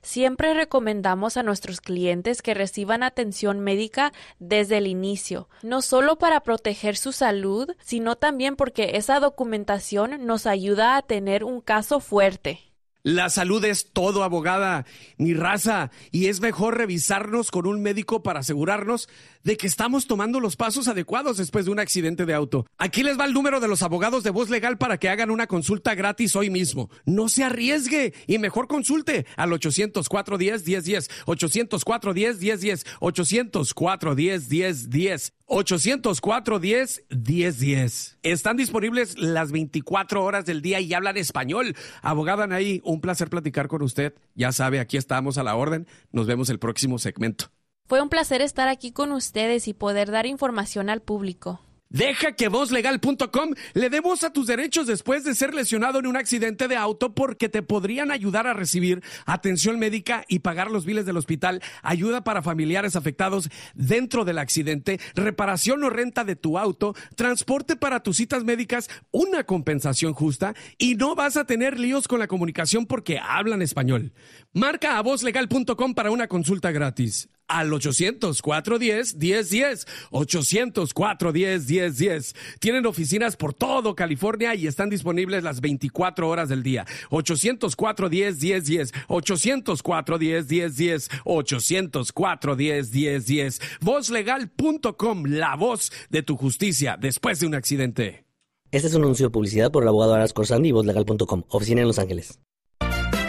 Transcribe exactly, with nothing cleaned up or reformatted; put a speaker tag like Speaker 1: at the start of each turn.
Speaker 1: Siempre recomendamos a nuestros clientes que reciban atención médica desde el inicio, no solo para proteger su salud, sino también porque esa documentación nos ayuda a tener un caso fuerte.
Speaker 2: La salud es todo, abogada, mi raza, y es mejor revisarnos con un médico para asegurarnos de que estamos tomando los pasos adecuados después de un accidente de auto. Aquí les va el número de los abogados de Voz Legal para que hagan una consulta gratis hoy mismo. No se arriesgue y mejor consulte al ochocientos cuatro diez diez diez, ochocientos cuatro diez diez diez, ochocientos cuatro diez diez diez, ochocientos cuatro diez diez diez. Están disponibles las veinticuatro horas del día y hablan español. Abogada Anaí, un placer platicar con usted. Ya sabe, aquí estamos a la orden. Nos vemos el próximo segmento.
Speaker 1: Fue un placer estar aquí con ustedes y poder dar información al público.
Speaker 2: Deja que voz legal punto com le dé voz a tus derechos después de ser lesionado en un accidente de auto, porque te podrían ayudar a recibir atención médica y pagar los biles del hospital, ayuda para familiares afectados dentro del accidente, reparación o renta de tu auto, transporte para tus citas médicas, una compensación justa, y no vas a tener líos con la comunicación porque hablan español. Marca a voz legal punto com para una consulta gratis. Al ochocientos cuatro diez diez diez, ochocientos cuatro diez diez diez. Tienen oficinas por todo California y están disponibles las veinticuatro horas del día. ochocientos cuatro diez diez diez, ochocientos cuatro diez diez diez, ochocientos cuatro diez diez diez. voz legal punto com, la voz de tu justicia después de un accidente.
Speaker 3: Este es un anuncio de publicidad por el abogado Aras Corsandi y voz legal punto com, oficina en Los Ángeles.